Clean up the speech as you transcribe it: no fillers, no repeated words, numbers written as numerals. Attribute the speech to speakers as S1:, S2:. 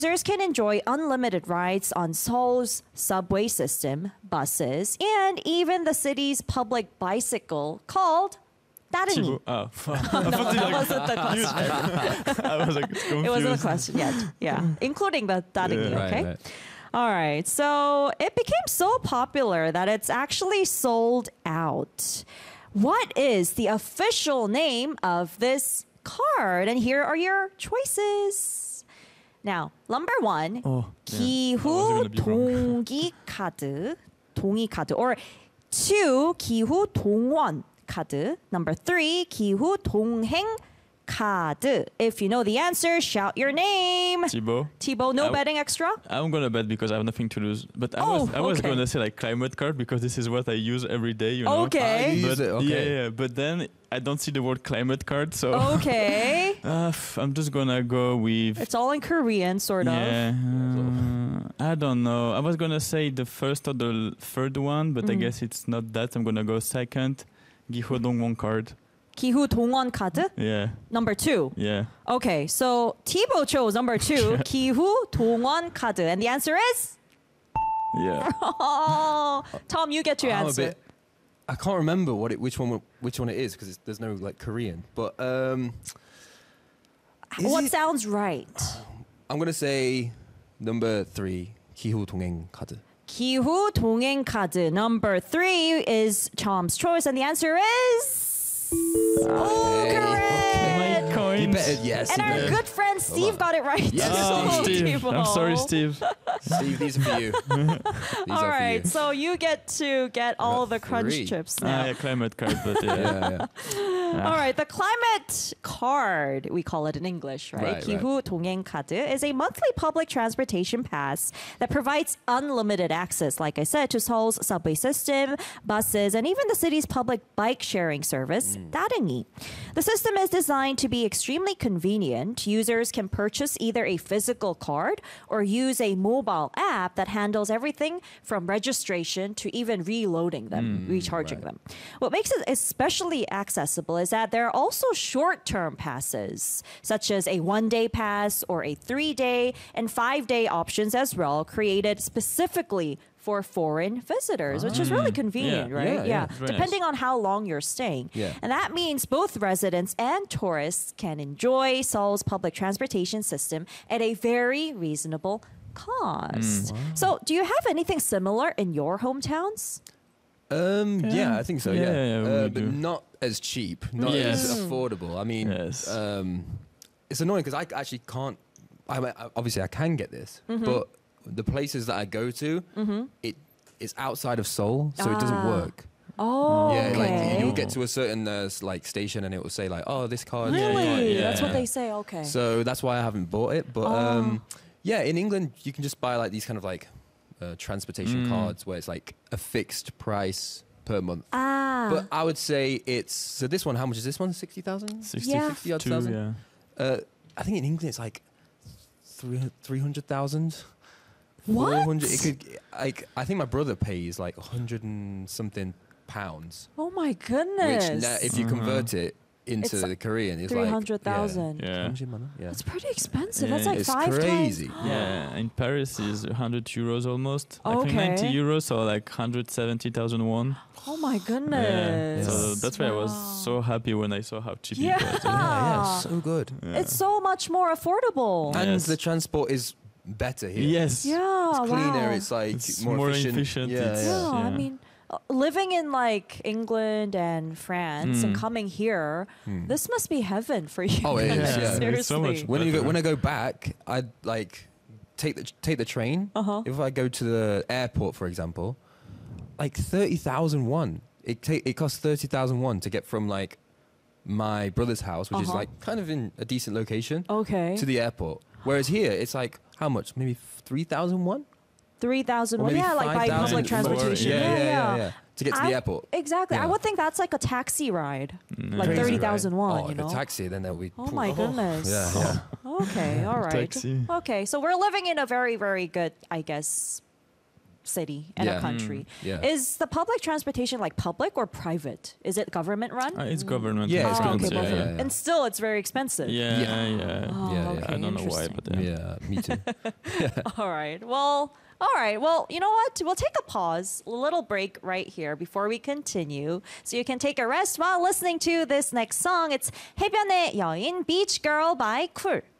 S1: Users can enjoy unlimited rides on Seoul's subway system, buses, and even the city's public bicycle called 따릉이.
S2: Oh,
S1: No, that wasn't the question.
S2: I was like confused.
S1: It wasn't a question yet. Yeah, including the 따릉이,
S2: Yeah.
S1: okay?
S3: Right.
S1: All right, so it became so popular that it's actually sold out. What is the official name of this card? And here are your choices. Now, number one,
S2: Oh, yeah. I
S1: 기후
S2: was gonna be wrong.
S1: 동기 카드, 동의 카드, or two, 기후 동원 카드. Number three, 기후 동행 카드. If you know the answer, shout your name.
S2: Thibaut.
S1: Thibaut, no
S2: I-
S1: betting extra?
S2: I'm gonna bet because I have nothing to lose. But I
S1: Oh,
S2: was
S1: okay.
S2: gonna say like climate card because this is what I use every day. You know.
S1: Okay.
S3: You
S2: But
S3: use it, okay.
S2: yeah. But then I don't see the word climate card, so
S1: Okay.
S2: I'm just gonna go with.
S1: It's all in Korean, sort of.
S2: Yeah, I don't know. I was gonna say the first or the third one, but I guess it's not that. I'm gonna go second. Giho Dongwon card.
S1: 기후 동원 카드?
S2: Yeah,
S1: Number two.
S2: yeah.
S1: Okay, so Thibaut chose number two, 기후 동원 카드. And the answer is?
S2: Yeah.
S1: Oh, Tom, you get to
S3: I'm a
S1: answer.
S3: bit. I can't remember which one it is because there's no like Korean. But is
S1: What
S3: it-
S1: sounds right?
S3: I'm gonna say number 3, 기후 동행 카드.
S1: 기후 동행 카드. Number three is Tom's choice, and the answer is oh,
S3: Okay,
S1: correct.
S2: My coins.
S3: He betted yes.
S1: And
S3: he
S1: our
S3: betted.
S1: good friend Steve got it right.
S3: Yes,
S2: Oh, Steve.
S1: Thibaut.
S2: I'm sorry, Steve.
S3: Steve, these are for you. These
S1: All
S3: are
S1: right,
S3: for you.
S1: so you get to get all the
S3: got
S1: crunch
S3: three.
S1: chips
S2: Ah,
S1: now.
S2: yeah, climate card, but yeah.
S3: Yeah, yeah.
S1: All right, the climate card, we call it in English, right?
S3: Right,
S1: 기후 동행 카드 is a monthly public transportation pass that provides unlimited access, like I said, to Seoul's subway system, buses, and even the city's public bike sharing service, 따릉이. The system is designed to be extremely convenient. Users can purchase either a physical card or use a mobile app that handles everything from registration to even reloading them, recharging them. What makes it especially accessible is that there are also short-term passes, such as a one-day pass or a 3-day and 5-day options as well, created specifically for foreign visitors, which is really convenient,
S2: Yeah.
S1: right?
S3: Yeah,
S2: it's very
S1: Depending on how long you're staying.
S3: Yeah.
S1: And that means both residents and tourists can enjoy Seoul's public transportation system at a very reasonable cost. So, do you have anything similar in your hometowns?
S3: Yeah, I think so.
S2: Yeah,
S3: Yeah,
S2: yeah, we
S3: but
S2: do.
S3: not as cheap, not
S2: Yes.
S3: as affordable. I mean,
S2: Yes.
S3: it's annoying because I actually can't. Obviously, I can get this, but the places that I go to, it's outside of Seoul, so it doesn't
S1: Ah.
S3: work.
S1: Oh,
S3: Yeah,
S1: okay.
S3: like you'll get to a certain like station and it will say like, oh, this card.
S1: Really?
S2: Yeah.
S1: That's what they say. Okay.
S3: So that's why I haven't bought it. But yeah, in England you can just buy like these kind of like transportation cards where it's like a fixed price per month. But I would say it's so. This one, how much is this one? 60,000.
S2: 62, yeah.
S3: I think in England it's like 300,000.
S1: What?
S3: 400. It could like I think my brother pays like 100 and something pounds.
S1: Oh my goodness.
S3: Which now, if you convert it into
S1: It's
S3: the Korean, it's
S1: 300,000.
S3: Like,
S2: Yeah.
S3: yeah.
S1: That's pretty expensive. That's
S2: Yeah.
S1: like
S3: It's
S1: 5
S3: crazy.
S1: times.
S2: Yeah, in Paris is 100 euros almost. I think
S1: Okay.
S2: 90 euros, so like 170,000 won.
S1: Oh my
S2: Yeah.
S1: goodness.
S2: So that's why I was
S1: Wow.
S2: so happy when I saw how cheap
S1: Yeah.
S2: it was.
S3: Yeah, so good.
S1: It's so much more affordable.
S3: And
S2: Yes.
S3: the transport is better here.
S2: Yes.
S1: Yeah,
S3: It's cleaner.
S1: wow.
S3: It's like
S2: It's
S3: more,
S2: more
S3: efficient.
S2: efficient,
S3: Yeah,
S2: it's-
S1: Yeah, I
S2: Yeah.
S1: mean, living in like England and France and coming here, this must be heaven for you.
S3: Oh, it is,
S1: guys.
S3: yeah.
S2: It's so much
S1: Seriously.
S3: When I go back, I like take the train.
S1: Uh-huh.
S3: If I go to the airport, for example, like 30,000 won. It costs 30,000 won to get from like my brother's house, which is
S1: Uh-huh.
S3: like kind of in a decent location,
S1: Okay.
S3: to the airport. Whereas here, it's like how much? Maybe 3,000 won.
S1: 3,000.
S3: Or
S1: Well,
S3: maybe
S1: yeah, like by
S3: 5,000
S1: public transportation.
S3: Yeah. To get to the airport.
S1: Exactly. I
S3: Yeah.
S1: would think that's like a taxi ride. Like
S3: Crazy,
S1: 30,000
S3: right?
S1: won,
S3: Oh,
S1: you
S3: if
S1: know?
S3: a taxi, then that would be.
S1: Oh my goodness.
S3: Yeah.
S1: Okay, all right.
S2: Taxi.
S1: Okay, so we're living in a very, very good, I guess, city and a
S3: Yeah.
S1: country.
S3: Yeah.
S1: Is the public transportation like public or private? Is it government run?
S2: It's government.
S3: Yeah, it's
S1: Oh, okay,
S3: government,
S2: yeah,
S1: both of
S3: yeah,
S1: them.
S3: yeah.
S1: And still, it's very expensive.
S2: Yeah,
S3: Yeah.
S2: yeah.
S1: Oh,
S3: Yeah,
S1: okay,
S3: yeah.
S2: I don't know why,
S1: interesting.
S2: but
S3: Yeah, me too.
S1: All right. Well, all right. Well, you know what? We'll take a pause, a little break right here before we continue. So you can take a rest while listening to this next song. It's 해변의 여인, Beach Girl by Cool.